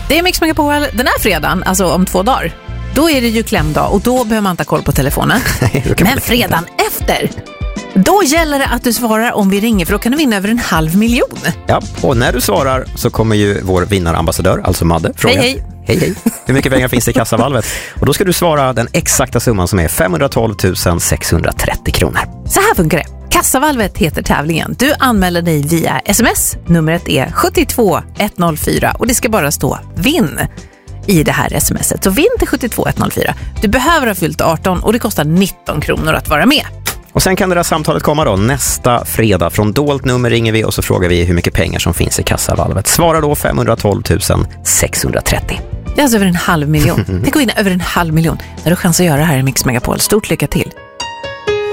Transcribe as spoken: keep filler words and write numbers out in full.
Det är Mix Megapol den här fredagen, alltså om två dagar. Då är det ju klämdag och då behöver man inte ha koll på telefonen. Men fredagen efter, då gäller det att du svarar om vi ringer, för då kan du vinna över en halv miljon. Ja, och när du svarar så kommer ju vår vinnarambassadör, alltså Madde, fråga. Hej, hej. Hej, hej. Hur mycket pengar finns det i kassavalvet? Och då ska du svara den exakta summan som är femhundratolv tusen sexhundratrettio kronor. Så här funkar det. Kassavalvet heter tävlingen. Du anmäler dig via sms. Numret är sju två ett noll fyra och det ska bara stå vinn i det här smset. Så vinn till sju två ett noll fyra. Du behöver ha fyllt arton och det kostar nitton kronor att vara med. Och sen kan det där samtalet komma då nästa fredag. Från dolt nummer ringer vi och så frågar vi hur mycket pengar som finns i kassavalvet. Svara då femhundratolv tusen sexhundratrettio. Det är alltså över en halv miljon. Tänk att vinna över en halv miljon. Där har du chans att göra det här i Mix Megapol. Stort lycka till!